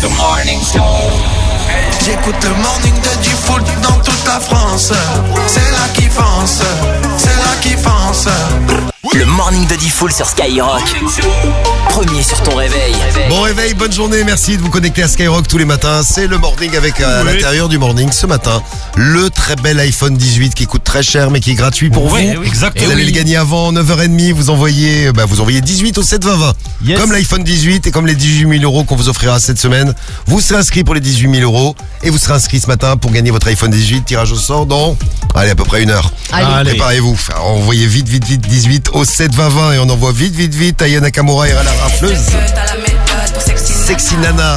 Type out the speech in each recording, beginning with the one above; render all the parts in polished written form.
The Morning Show. J'écoute le morning de Diffoul dans toute la France. C'est là qui fonce, c'est là qui fonce. Le morning de Diffoul sur Skyrock. Premier sur ton réveil. Bon réveil, bonne journée, merci de vous connecter à Skyrock tous les matins. C'est le morning avec à l'intérieur du morning ce matin le très bel iPhone 18 qui coûte très cher mais qui est gratuit pour vous. Exactement. Vous allez le gagner avant 9h30, vous envoyez 18 au 72020. Yes. Comme l'iPhone 18 et comme les 18 000 € qu'on vous offrira cette semaine. Vous serez inscrit pour les 18 000 € et vous serez inscrit ce matin pour gagner votre iPhone 18. Tirage au sort dans, à peu près 1 heure. Allez. Préparez-vous. Alors, envoyez vite 18 au 72020 et on envoie vite Aya Nakamura et la rafleuse. Sexy Nana.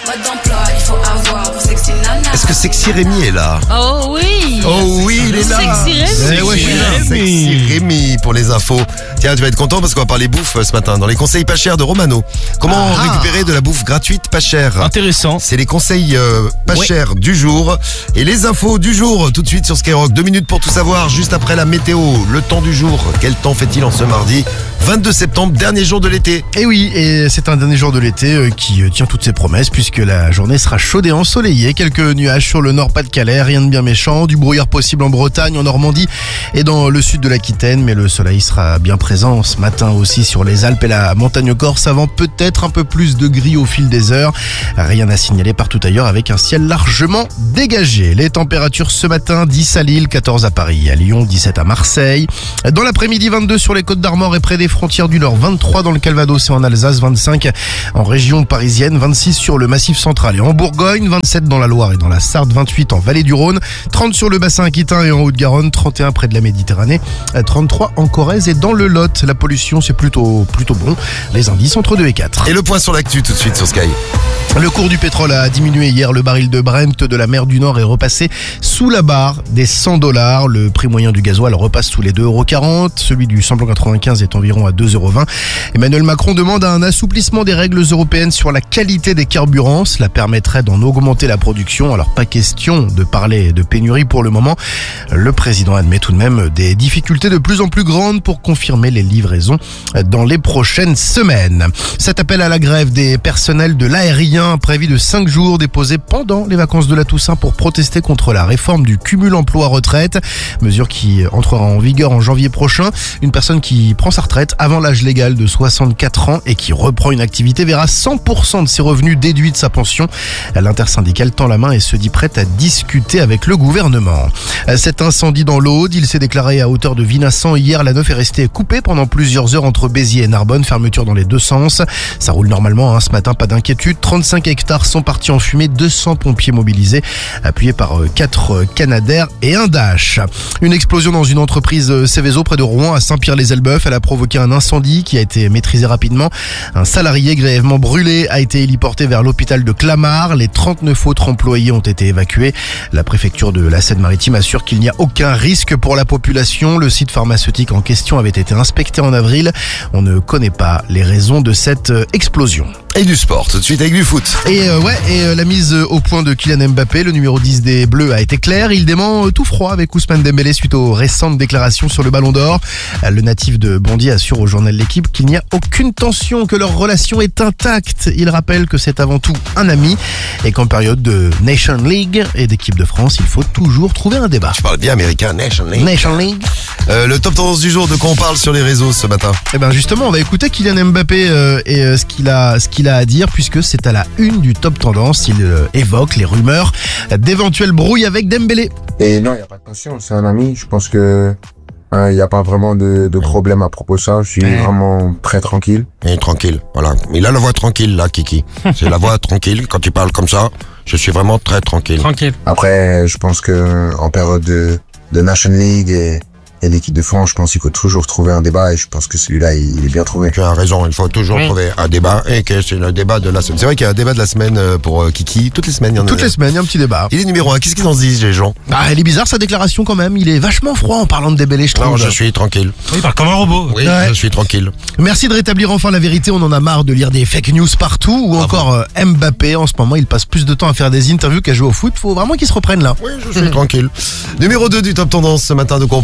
Est-ce que Sexy Rémi est là? Oh oui. Oh oui, il est là. Sexy Rémi. Eh ouais, je suis là. Sexy Rémi pour les infos. Tiens, tu vas être content parce qu'on va parler bouffe ce matin dans les conseils pas chers de Romano. Comment récupérer de la bouffe gratuite pas chère? Intéressant. C'est les conseils pas chers du jour et les infos du jour tout de suite sur Skyrock. 2 minutes pour tout savoir juste après la météo. Le temps du jour. Quel temps fait-il en ce mardi 22 septembre, dernier jour de l'été? Et oui, et c'est un dernier jour de l'été qui tient toutes ses promesses puisque la journée sera chaude et ensoleillée. Quelques nuages sur le nord Pas-de-Calais, rien de bien méchant, du brouillard possible en Bretagne, en Normandie et dans le sud de l'Aquitaine, mais le soleil sera bien présent ce matin aussi sur les Alpes et la montagne corse, avant peut-être un peu plus de gris au fil des heures. Rien à signaler partout ailleurs avec un ciel largement dégagé. Les températures ce matin, 10 à Lille, 14 à Paris, à Lyon, 17 à Marseille. Dans l'après-midi, 22 sur les Côtes d'Armor et près des frontières du Nord, 23 dans le Calvados et en Alsace, 25 en région parisienne, 26 sur le Massif central et en Bourgogne, 27 dans la Loire et dans la Sarthe, 28 en Vallée du Rhône, 30 sur le bassin aquitain et en Haute-Garonne, 31 près de la Méditerranée, 33 en Corrèze et dans le Lot. La pollution, c'est plutôt bon. Les indices entre 2 et 4. Et le point sur l'actu tout de suite sur Sky. Le cours du pétrole a diminué hier. Le baril de Brent de la mer du Nord est repassé sous la barre des $100. Le prix moyen du gasoil repasse sous les 2,40 €. Celui du samplon 95 est environ à 2,20 €. Emmanuel Macron demande un assouplissement des règles européennes sur la qualité des carburants. Cela permettrait d'en augmenter la production. Alors pas question de parler de pénurie pour le moment. Le président admet tout de même des difficultés de plus en plus grandes pour confirmer les livraisons dans les prochaines semaines. Cet appel à la grève des personnels de l'aérien, prévu de 5 jours, déposé pendant les vacances de la Toussaint pour protester contre la réforme du cumul emploi-retraite, mesure qui entrera en vigueur en janvier prochain. Une personne qui prend sa retraite avant l'âge légal de 64 ans et qui reprend une activité verra 100% de ses revenus déduits de sa pension. L'intersyndicale tend la main et se dit prête à discuter avec le gouvernement. Cet incendie dans l'Aude, il s'est déclaré à hauteur de Vinassan hier. La 9 est restée coupée pendant plusieurs heures entre Béziers et Narbonne, fermeture dans les deux sens. Ça roule normalement ce matin, pas d'inquiétude. 35 hectares sont partis en fumée, 200 pompiers mobilisés, appuyés par 4 Canadair et un Dash. Une explosion dans une entreprise Céveso près de Rouen à Saint-Pierre-les-Elbeuf. Elle a provoqué un incendie qui a été maîtrisé rapidement. Un salarié grièvement brûlé a été héliporté vers l'hôpital de Clamart. Les 39 autres employés ont été évacués. La préfecture de la Seine-Maritime assure qu'il n'y a aucun risque pour la population. Le site pharmaceutique en question avait été inspecté en avril. On ne connaît pas les raisons de cette explosion. Et du sport, tout de suite avec du foot. Et la mise au point de Kylian Mbappé, le numéro 10 des Bleus, a été claire. Il dément tout froid avec Ousmane Dembélé suite aux récentes déclarations sur le Ballon d'Or. Le natif de Bondy assure au journal L'Équipe qu'il n'y a aucune tension, que leur relation est intacte. Il rappelle que c'est avant tout un ami et qu'en période de Nation League et d'équipe de France, il faut toujours trouver un débat. Je parle bien américain, Nation League. Nation League. Le top tendance du jour, de quoi on parle sur les réseaux ce matin? Eh ben justement, on va écouter Kylian Mbappé et ce qu'il a à dire, puisque c'est à la une du top tendance. Il évoque les rumeurs d'éventuelles brouilles avec Dembélé. Et non, il n'y a pas de tension, c'est un ami. Je pense que il n'y a pas vraiment de problème à propos de ça. Je suis vraiment très tranquille. Et tranquille, voilà. Il a la voix tranquille là, Kiki. C'est la voix tranquille. Quand il parle comme ça, je suis vraiment très tranquille. Après, je pense que en période de National League et l'équipe de France, je pense qu'il faut toujours trouver un débat et je pense que celui-là, il est bien trouvé. Tu as raison, il faut toujours trouver un débat et que c'est le débat de la semaine. C'est vrai qu'il y a un débat de la semaine pour Kiki. Toutes les semaines, il y en a. Toutes les semaines, il y a un petit débat. Il est numéro 1. Qu'est-ce qu'ils en disent, les gens? Elle est bizarre sa déclaration quand même. Il est vachement froid en parlant de Dembélé, je trouve. Non, je suis tranquille. Il parle comme un robot. Oui, je suis tranquille. Merci de rétablir enfin la vérité. On en a marre de lire des fake news partout. Ou encore Mbappé. En ce moment, il passe plus de temps à faire des interviews qu'à jouer au foot. Faut vraiment qu'il se reprenne là. Oui, je suis tranquille. Numéro 2 du top tendance ce matin, de quoi on parle sur les réseaux.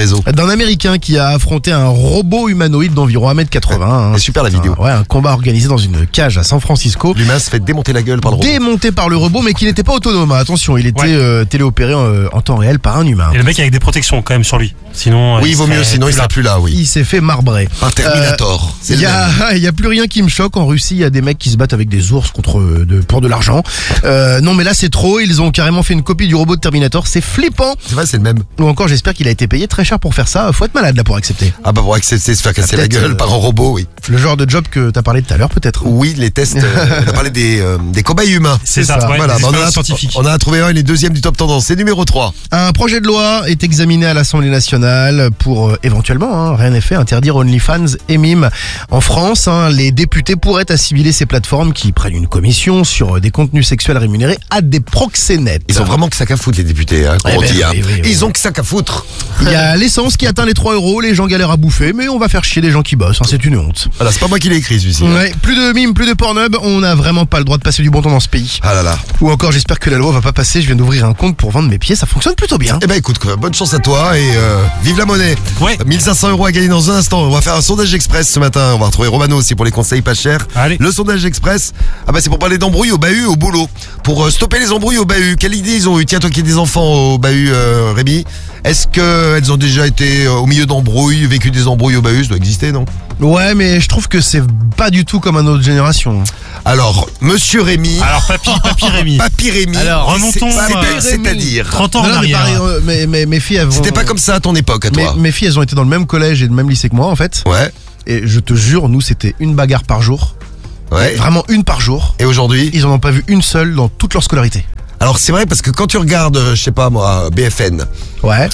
réseaux. D'un Américain qui a affronté un robot humanoïde d'environ 1m80. C'est super la vidéo. Un combat organisé dans une cage à San Francisco. L'humain se fait démonter la gueule par le robot. Démonté par le robot, mais qui n'était pas autonome. Attention, il était téléopéré en temps réel par un humain. Et le mec avec des protections quand même sur lui. Sinon, Oui, il vaut mieux, sinon il sera plus là, oui. Il s'est fait marbrer. Un Terminator. C'est Il le même. y a plus rien qui me choque. En Russie, il y a des mecs qui se battent avec des ours pour de l'argent. Non, mais là, c'est trop. Ils ont carrément fait une copie du robot de Terminator. C'est flippant. C'est vrai, c'est le même. Ou encore, j'espère qu'il a été payé très cher pour faire ça. Faut être malade là pour accepter. Ah bah pour accepter se faire casser la peut-être, gueule par un robot, oui. Le genre de job que t'as parlé tout à l'heure, peut-être. Oui, les tests, on a parlé des cobayes humains. c'est ça, ça. ouais, Voilà, des bah, expériences scientifiques. on en a trouvé un, il est deuxième du top tendance, c'est numéro 3. Un projet de loi est examiné à l'Assemblée nationale pour éventuellement, rien n'est fait, interdire OnlyFans et Mime. En France, les députés pourraient assimiler ces plateformes qui prennent une commission sur des contenus sexuels rémunérés à des proxénètes. Ils ont vraiment que ça qu'à foutre les députés, comme on ben, dit. oui. Ils ont que ça qu'à foutre. Il y a l'essence qui atteint les 3 €, les gens galèrent à bouffer, mais on va faire chier les gens qui bossent, c'est une honte. Voilà, c'est pas moi qui l'ai écrit celui-ci. Ouais, plus de Mime, plus de Pornhub, on n'a vraiment pas le droit de passer du bon temps dans ce pays. Ah là là. Ou encore, j'espère que la loi va pas passer, je viens d'ouvrir un compte pour vendre mes pieds, ça fonctionne plutôt bien. Eh ben écoute, bonne chance à toi et vive la monnaie. Ouais. 1500 € à gagner dans un instant. On va faire un sondage express ce matin. On va retrouver Romano aussi pour les conseils pas chers. Allez. Le sondage express, c'est pour parler d'embrouilles au bahut au boulot. Pour stopper les embrouilles au bahut. Quelle idée ils ont eu? Tiens, toi qui as des enfants au bahut, Rémi, est-ce qu'elles ont déjà été au milieu d'embrouilles, vécu des embrouilles au bahut? Ça doit exister, non? Ouais, mais je trouve que c'est pas du tout comme à notre génération. Alors, monsieur Rémi. Alors, papy Rémi. Papy Rémi. Alors, remontons, c'est-à-dire. 30 ans Non, en non, mais arrière. pareil, mes filles, elles vont... C'était pas comme ça à ton époque, à toi. Mes filles, elles ont été dans le même collège et le même lycée que moi, en fait. Ouais, Et je te jure, nous, c'était une bagarre par jour. ouais. Vraiment une par jour. Et aujourd'hui? Ils en ont pas vu une seule dans toute leur scolarité. Alors c'est vrai parce que quand tu regardes, je sais pas moi, BFN, Ouais.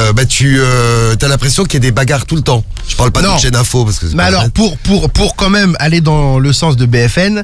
tu t'as l'impression qu'il y a des bagarres tout le temps. Je parle pas Non. de chaîne info parce que c'est Mais pas alors, vrai. pour quand même aller dans le sens de BFN,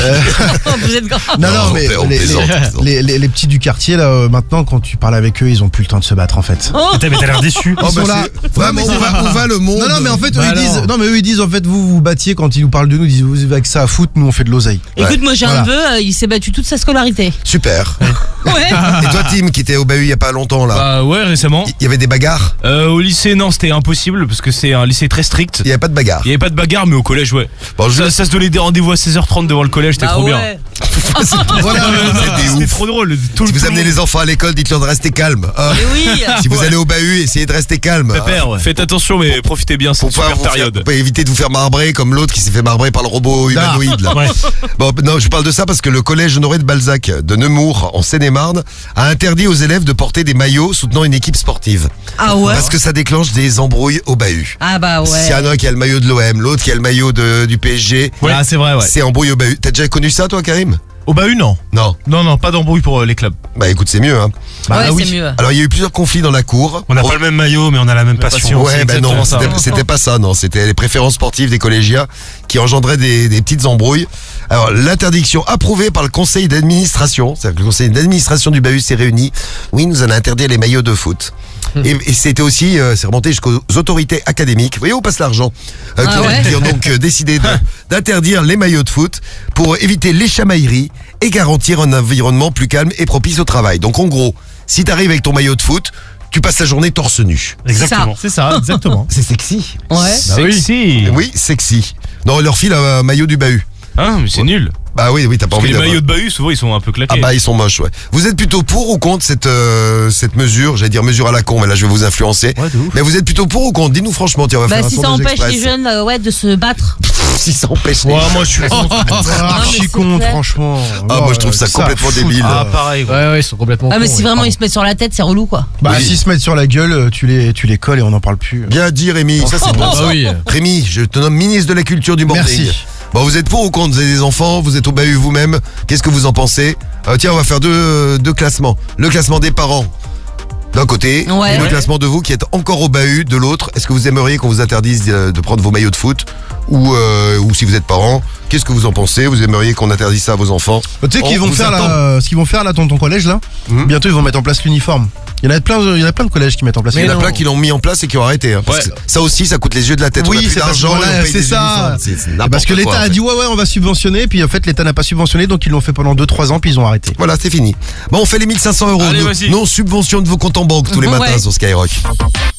Vous êtes grave. non, Non, mais on plaisante. les petits du quartier, là, maintenant, quand tu parles avec eux, ils ont plus le temps de se battre, en fait. Oh, Mais t'as l'air déçu. Ils sont là. Ouais, mais où va le monde? Non, mais en fait, eux, Bah ils disent, non. non, mais eux, ils disent, en fait, vous battiez quand ils nous parlent de nous, ils disent, vous avez avec ça à foutre, nous, on fait de l'oseille. écoute, moi j'ai Voilà. un neveu, il s'est battu toute sa scolarité. Super. Ouais. Et toi Tim qui était au bahut il y a pas longtemps là, Bah ouais, récemment. il y avait des bagarres? Au lycée, non, c'était impossible parce que c'est un lycée très strict. Il y avait pas de bagarres. Il y avait pas de bagarre, mais au collège, ouais. Bon, Ça se donnait des rendez-vous à 16h30 devant le collège, c'était Bah trop bien. ouais. Voilà. C'était trop drôle. Si vous amenez les enfants à l'école, dites-leur de rester calme. Mais oui. Si vous allez au bahut, essayez de rester calme. Faites attention, mais profitez bien, c'est une Pour pas super vous faire- période. pour éviter de vous faire marbrer comme l'autre qui s'est fait marbrer par le robot humanoïde là. Ouais. Bon, non, je parle de ça parce que le collège Honoré de Balzac de Nemours, en Seine-et-Marne, a interdit aux élèves de porter des maillots soutenant une équipe sportive. Ah ouais. Parce que ça déclenche des embrouilles au bahut. Ah bah S'il ouais. y en a un qui a le maillot de l'OM, l'autre qui a le maillot du PSG, Ouais. Ah, c'est vrai, ouais. c'est embrouille au bahut. T'as déjà connu ça toi Karim? Au bahut, non. Non. Non, pas d'embrouille pour les clubs. Bah écoute, c'est mieux hein. Ouais, c'est mieux. Alors il y a eu plusieurs conflits dans la cour. On n'a pas le même maillot, mais on a la même passion. Ouais, c'est ben non, exactement ça. c'était pas ça, non. C'était les préférences sportives des collégiens qui engendraient des petites embrouilles. Alors, l'interdiction approuvée par le conseil d'administration, c'est-à-dire que le conseil d'administration du bahut s'est réuni. Oui, nous allons interdire les maillots de foot. Et c'était aussi, c'est remonté jusqu'aux autorités académiques. Vous voyez où passe l'argent qui ont donc décidé d'interdire les maillots de foot pour éviter les chamailleries et garantir un environnement plus calme et propice au travail. Donc en gros, si t'arrives avec ton maillot de foot, tu passes la journée torse nu. Exactement. C'est ça, exactement. C'est sexy. Ouais. Sexy. Oui, sexy. Non, leur file un maillot du bahut. Hein, mais c'est nul. Bah oui, t'as pas Parce que envie les d'avoir. maillots de bahut, souvent, ils sont un peu claqués. Ah bah ils sont moches, ouais. Vous êtes plutôt pour ou contre cette mesure? J'allais dire mesure à la con, mais là je vais vous influencer. Ouais, de ouf. Mais vous êtes plutôt pour ou contre? Dis-nous franchement, tiens, on va Bah faire un si ça sondage empêche express. les jeunes de se battre. Si ça empêche les Ouais, moi, je suis Archi c'est con, clair. franchement. Ah, moi je trouve ça complètement débile. Ah, pareil. Ouais, ils sont complètement. Ah mais cons, si ouais. vraiment ils se mettent sur la tête, c'est relou quoi. Bah, Oui. s'ils se mettent sur la gueule, tu les colles et on n'en parle plus. Bien dit Rémi, ça c'est bon Ah ça. oui. Rémi, je te nomme ministre de la culture du morning. Merci. Bon, vous êtes pour ou contre? Vous avez des enfants, vous êtes au bahut vous-même. Qu'est-ce que vous en pensez? Tiens, on va faire deux classements. Le classement des parents d'un côté Ouais. et le classement de vous qui êtes encore au bahut de l'autre. Est-ce que vous aimeriez qu'on vous interdise de prendre vos maillots de foot ou si vous êtes parents, qu'est-ce que vous en pensez? Vous aimeriez qu'on interdise ça à vos enfants? Tu sais qu'ils On vont vous faire attend. là, ce qu'ils vont faire là dans ton collège là. Bientôt ils vont mettre en place l'uniforme. Il y en a plein de collèges qui mettent en place. Il y en a l'uniforme. plein qui l'ont mis en place et qui ont arrêté. Hein, parce Ouais. que ça aussi, ça coûte les yeux de la tête. Oui, on a plus c'est parce que d'argent, voilà, et on paye c'est des ça. uniformes. C'est n'importe Parce que quoi, l'État en a fait. dit ouais on va subventionner, puis en fait l'État n'a pas subventionné, donc ils l'ont fait pendant 2-3 ans, puis ils ont arrêté. Voilà, c'est fini. Bon, on fait les 1500 €. Allez, Nous, vas-y. nous, on subventionne vos comptes en banque tous les Ouais. matins sur Skyrock.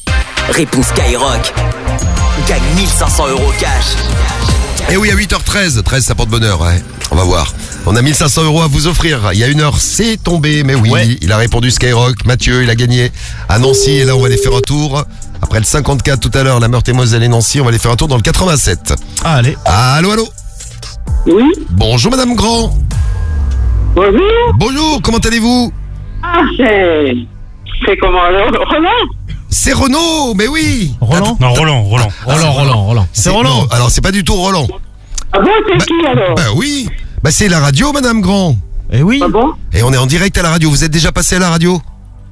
Réponse Skyrock. Gagne 1500 € cash. Et oui, à 8h13, 13 ça porte bonheur, ouais. On va voir. On a 1500 € à vous offrir. Il y a une heure, c'est tombé, mais oui, Ouais. il a répondu Skyrock. Mathieu, il a gagné à Nancy, et là on va aller faire un tour. Après le 54 tout à l'heure, la Meurthe-et-Moselle et Nancy, on va aller faire un tour dans le 87. Ah, allez. Allô, allô. Oui, Bonjour Madame Grand. bonjour. Bonjour, comment allez-vous? Ah, c'est comment alors, Roland? C'est Renaud, mais oui. Roland Non, Roland. Roland. C'est Roland. Non, alors c'est pas du tout Roland. Ah bon, c'est qui alors? Bah oui. Bah c'est la radio Madame Grand. Eh oui. Ah bon? Et on est en direct à la radio. Vous êtes déjà passé à la radio?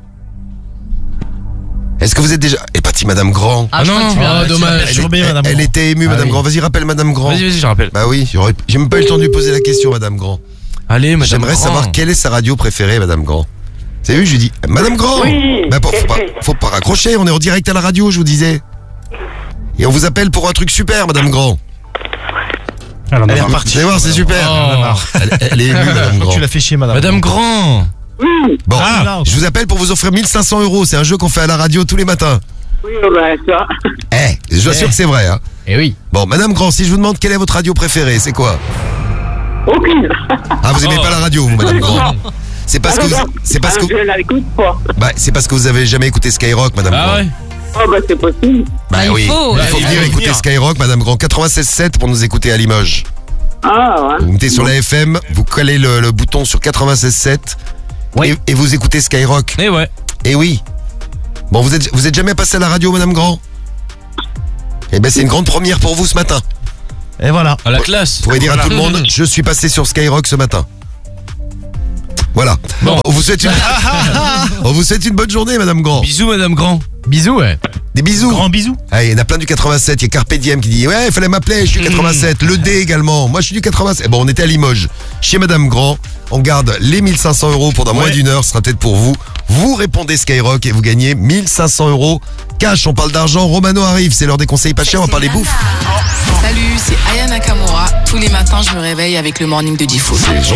Est-ce que vous êtes déjà... Eh parti Madame Grand. Ah, je crois que tu l'as- dommage. Elle était émue Madame oui. Grand. Vas-y, rappelle Madame Grand. Vas-y, je rappelle. Bah oui, j'ai même pas eu le temps de lui poser la question Madame Grand. Allez, madame. J'aimerais Grand. savoir quelle est sa radio préférée Madame Grand. Vous avez vu, je lui dis Madame Grand. Oui. Bah, faut pas raccrocher, on est en direct à la radio, je vous disais. Et on vous appelle pour un truc super Madame Grand. Elle en a Elle est marre. repartie. Vous allez voir, c'est super. Oh. Elle est émue Madame Grand. Tu l'as fait chier, madame. Madame Grand. Bon, Ah. je vous appelle pour vous offrir 1500 €. C'est un jeu qu'on fait à la radio tous les matins. Oui, ben ça. Je vous assure que c'est vrai. Hein. Eh oui. Bon, Madame Grand, si je vous demande quelle est votre radio préférée, c'est quoi? Aucune. Ah, vous aimez pas la radio, vous, Madame Grand? C'est parce que vous, Je l'écoute pas. c'est parce que vous avez jamais écouté Skyrock, Madame Grand. Ah ouais. Oh, ben c'est possible. Bah il oui. faut. Il faut il venir faut écouter venir. Skyrock, Madame Grand. 96.7 pour nous écouter à Limoges. Ah, ouais. Vous mettez sur la FM, vous collez le bouton sur 96.7 Oui. et vous écoutez Skyrock. Eh ouais. Et oui. Bon, vous êtes jamais passé à la radio, Madame Grand? Eh ben, c'est une grande première pour vous ce matin. Et voilà. À la classe. Vous pourrez dire à tout le monde, je suis passé sur Skyrock ce matin. Voilà. Bon. On vous souhaite une bonne journée, Madame Grand. Bisous, madame Grand. Bisous, ouais. Des bisous. Grand bisou. Ah, il y en a plein du 87. Il y a Carpe Diem qui dit ouais, il fallait m'appeler, je suis 87. Le D également. Moi, je suis du 87. Bon, on était à Limoges. Chez Madame Grand, on garde les 1500 € pendant moins d'une heure. Ce sera peut-être pour vous. Vous répondez Skyrock et vous gagnez 1500 € cash. On parle d'argent. Romano arrive. C'est l'heure des conseils pas chers. On va parler bouffe. Salut, c'est Aya Nakamura. Tous les matins, je me réveille avec le morning de Diffoul. C'est gentil.